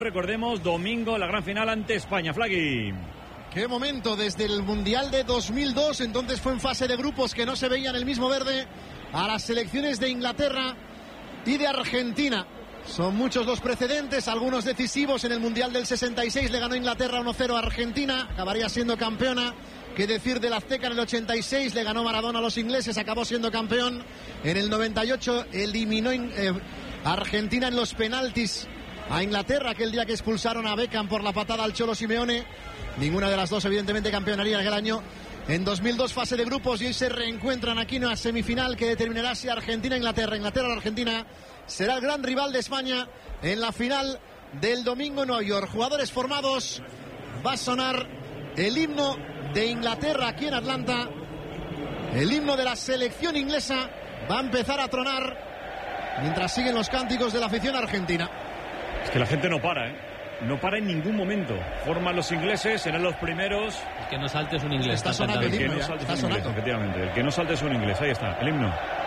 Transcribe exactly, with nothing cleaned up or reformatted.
Recordemos, domingo, la gran final ante España. Flagui. Qué momento, desde el Mundial de dos mil dos, entonces fue en fase de grupos que no se veían el mismo verde, a las selecciones de Inglaterra y de Argentina. Son muchos los precedentes, algunos decisivos. En el Mundial del sesenta y seis le ganó Inglaterra uno cero a Argentina, acabaría siendo campeona. Qué decir del Azteca en el ochenta y seis, le ganó Maradona a los ingleses, acabó siendo campeón. En el noventa y ocho eliminó eh, a Argentina en los penaltis a Inglaterra, aquel día que expulsaron a Beckham por la patada al Cholo Simeone. Ninguna de las dos evidentemente campeonaría aquel año. En dos mil dos fase de grupos, y hoy se reencuentran aquí en una semifinal que determinará si Argentina-Inglaterra, Inglaterra-Argentina será el gran rival de España en la final del domingo en Nueva York. Jugadores formados, va a sonar el himno de Inglaterra aquí en Atlanta, el himno de la selección inglesa va a empezar a tronar mientras siguen los cánticos de la afición argentina. Es que la gente no para, ¿eh? No para en ningún momento. Forman los ingleses, serán los primeros. El que no salte es un inglés. Está sonando el himno, el que no ya, salte está es un inglés, sonando. efectivamente. El que no salte es un inglés. Ahí está, el himno.